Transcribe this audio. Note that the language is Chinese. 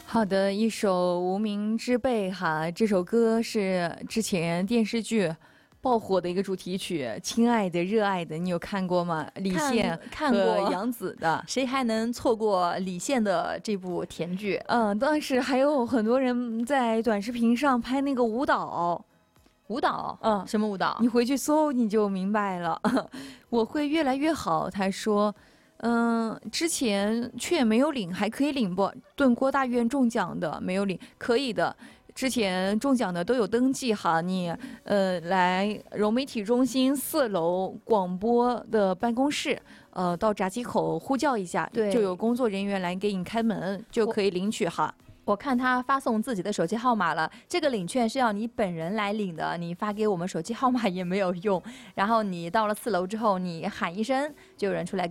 好的，一首《无名之辈》哈，这首歌是之前电视剧爆火的一个主题曲，《亲爱的热爱的》，你有看过吗？李现看过和杨紫的， 谁还能错过李现的这部甜剧？ 当时还有很多人在短视频上拍那个舞蹈。 舞蹈，什么舞蹈？ 你回去搜你就明白了。我会越来越好，他说。之前却没有领，还可以领不？炖锅大院中奖的没有领，可以的。之前中奖的都有登记哈，你来融媒体中心4楼广播的办公室，到闸机口呼叫一下， 对， 就有工作人员来给你开门，就可以领取哈。 我看他发送自己的手机号码了，这个领券是要你本人来领的，你发给我们手机号码也没有用。然后你到了4楼之后，你喊一声，就有人出来。